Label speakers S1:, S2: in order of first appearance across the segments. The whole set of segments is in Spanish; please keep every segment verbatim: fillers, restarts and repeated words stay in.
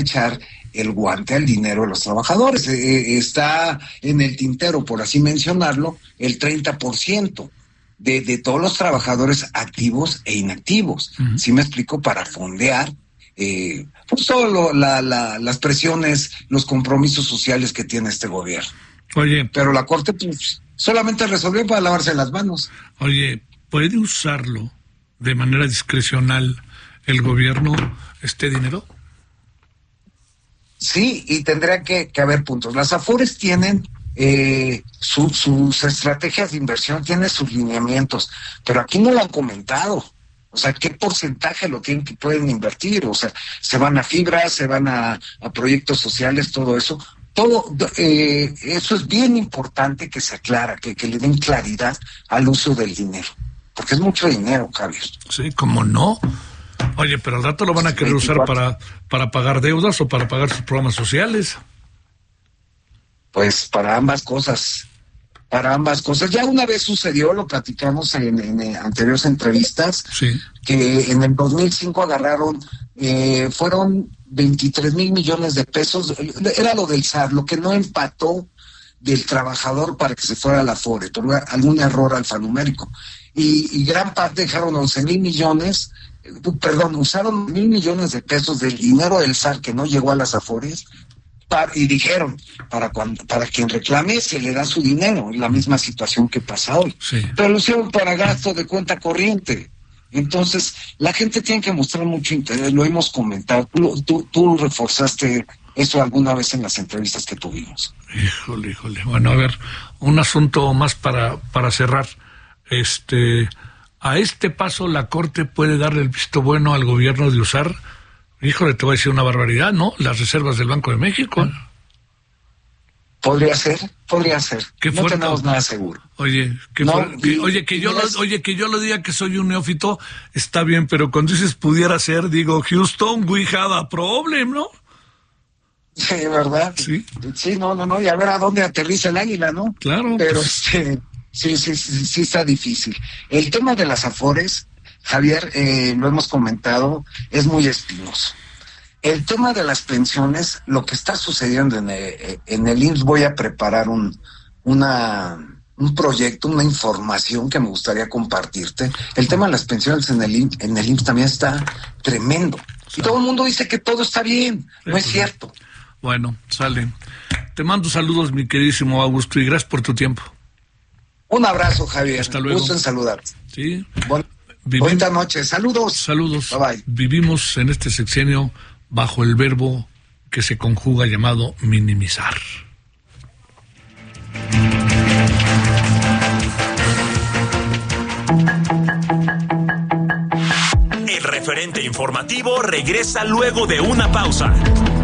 S1: echar el guante al dinero de los trabajadores. Eh, está en el tintero, por así mencionarlo, el treinta por ciento de, de todos los trabajadores activos e inactivos. Uh-huh. ¿Sí me explico? Para fondear eh, pues todo la, la, las presiones, los compromisos sociales que tiene este gobierno.
S2: Oye,
S1: pero la Corte pues solamente resolvió para lavarse las manos.
S2: Oye, ¿puede usarlo de manera discrecional el gobierno este dinero?
S1: Sí, y tendría que, que haber puntos. Las Afores tienen eh, su, sus estrategias de inversión, tienen sus lineamientos, pero aquí no lo han comentado. O sea, ¿qué porcentaje lo tienen que pueden invertir? O sea, se van a fibras, se van a, a proyectos sociales, todo eso. Todo eh, eso es bien importante que se aclara, que, que le den claridad al uso del dinero, porque es mucho dinero, Javier.
S2: Sí, ¿cómo no? Oye, pero al rato lo van a querer usar para, para pagar deudas o para pagar sus programas sociales.
S1: Pues para ambas cosas, para ambas cosas. Ya una vez sucedió, lo platicamos en, en anteriores entrevistas,
S2: sí,
S1: que en el dos mil cinco agarraron, eh, fueron veintitrés mil millones de pesos, era lo del S A R, lo que no empató del trabajador para que se fuera a la Afore, tuvo algún error alfanumérico. Y, y gran parte dejaron once mil millones, perdón, usaron mil millones de pesos del dinero del S A R que no llegó a las Afores, para, y dijeron, para cuando, para quien reclame se le da su dinero, es la misma situación que pasa hoy.
S2: Sí.
S1: Pero lo hicieron para gasto de cuenta corriente. Entonces, la gente tiene que mostrar mucho interés, lo hemos comentado, tú, tú, tú reforzaste eso alguna vez en las entrevistas que tuvimos.
S2: Híjole, híjole. Bueno, a ver, un asunto más para, para cerrar. Este, a este paso la Corte puede darle el visto bueno al gobierno de usar, híjole, te voy a decir una barbaridad, ¿no? Las reservas del Banco de México.
S1: Podría ser, podría ser.
S2: Qué
S1: no
S2: fuerte.
S1: Tenemos nada seguro.
S2: Oye, que
S1: no,
S2: fuerte, que,
S1: y,
S2: oye, que yo
S1: es...
S2: lo, oye, que yo lo diga que soy un neófito, está bien, pero cuando dices pudiera ser, digo, Houston, we have a problem, ¿no?
S1: Sí, ¿verdad?
S2: Sí.
S1: Sí, no, no, no, y a ver a dónde aterriza el águila, ¿no?
S2: Claro.
S1: Pero
S2: pues...
S1: este, sí, sí, sí, sí está difícil. El tema de las Afores, Javier, eh, lo hemos comentado, es muy espinoso. El tema de las pensiones, lo que está sucediendo en el, en el I M S S, voy a preparar un, una, un proyecto, una información que me gustaría compartirte. El tema de las pensiones en el, en el I M S S también está tremendo. Y todo el mundo dice que todo está bien, no es cierto.
S2: Bueno, sale. Te mando saludos, mi queridísimo Augusto, y gracias por tu tiempo.
S1: Un abrazo, Javier.
S2: Hasta luego.
S1: Gusto en saludarte.
S2: Sí.
S1: Bon,
S2: Vivim...
S1: Buena noche. Saludos.
S2: Saludos.
S1: Bye bye.
S2: Vivimos en este sexenio bajo el verbo que se conjuga llamado minimizar.
S3: El referente informativo regresa luego de una pausa.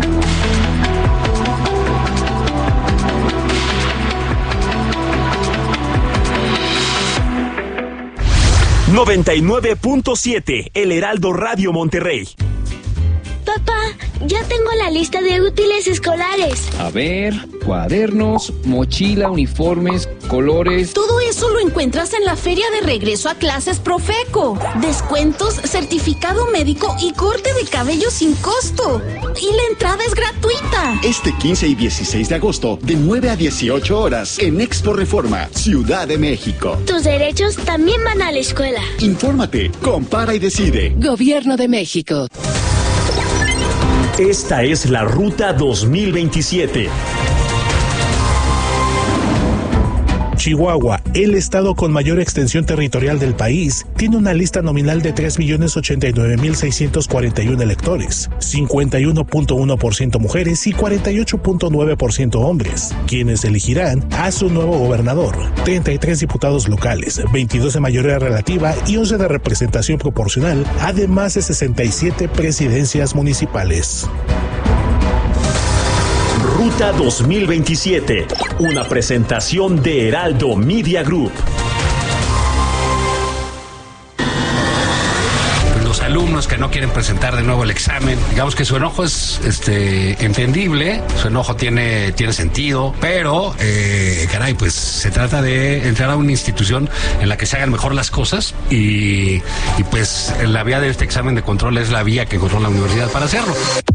S3: noventa y nueve punto siete, El Heraldo Radio Monterrey.
S4: Papá, ya tengo la lista de útiles escolares.
S5: A ver, cuadernos, mochila, uniformes, colores...
S6: Todo eso lo encuentras en la Feria de Regreso a Clases Profeco. Descuentos, certificado médico y corte de cabello sin costo. Y la entrada es gratuita.
S7: Este quince y dieciséis de agosto, de nueve a dieciocho horas, en Expo Reforma, Ciudad de México.
S4: Tus derechos también van a la escuela.
S7: Infórmate, compara y decide.
S6: Gobierno de México.
S3: Esta es la Ruta dos mil veintisiete.
S8: Chihuahua, el estado con mayor extensión territorial del país, tiene una lista nominal de tres millones ochenta y nueve mil seiscientos cuarenta y uno electores, cincuenta y uno punto uno por ciento mujeres y cuarenta y ocho punto nueve por ciento hombres, quienes elegirán a su nuevo gobernador, treinta y tres diputados locales, veintidós de mayoría relativa y once de representación proporcional, además de sesenta y siete presidencias municipales.
S3: Ruta dos mil veintisiete, una presentación de Heraldo Media Group.
S9: Los alumnos que no quieren presentar de nuevo el examen, digamos que su enojo es este entendible, su enojo tiene, tiene sentido, pero eh, caray, pues se trata de entrar a una institución en la que se hagan mejor las cosas y, y pues la vía de este examen de control es la vía que encontró la universidad para hacerlo.